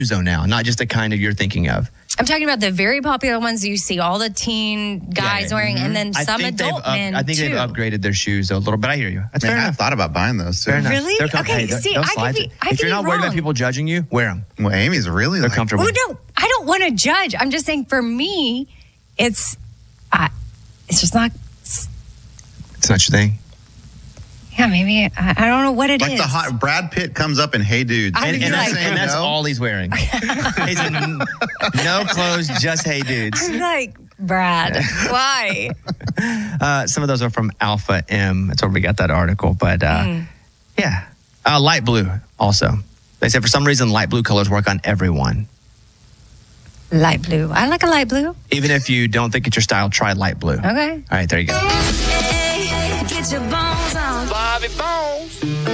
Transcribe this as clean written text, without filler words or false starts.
zone now, not just the kind of you're thinking of. I'm talking about the very popular ones that you see all the teen guys wearing, and then some adult men, I think too. they've upgraded their shoes a little, but I hear you. That's fair I enough. thought about buying those, too. Fair enough. Really? They're Okay, see, they'll I slide could be- it. I If could you're be not worried about wrong. people judging you, wear them. Well, Amy's really They're like, comfortable. Well, no, I don't want to judge. I'm just saying, for me, it's just not. It's not your thing. Yeah, maybe I don't know what it is. Like the hot Brad Pitt comes up in Hey Dudes. I And, mean, like- that's no? all he's wearing. He's in no clothes, just Hey Dudes. I'm like, Brad, why? Some of those are from Alpha M. That's where we got that article. But yeah, light blue also. They said for some reason light blue colors work on everyone. Light blue. I like a light blue. Even if you don't think it's your style, try light blue. Okay. All right, there you go. Get your bones on. Bobby Bones.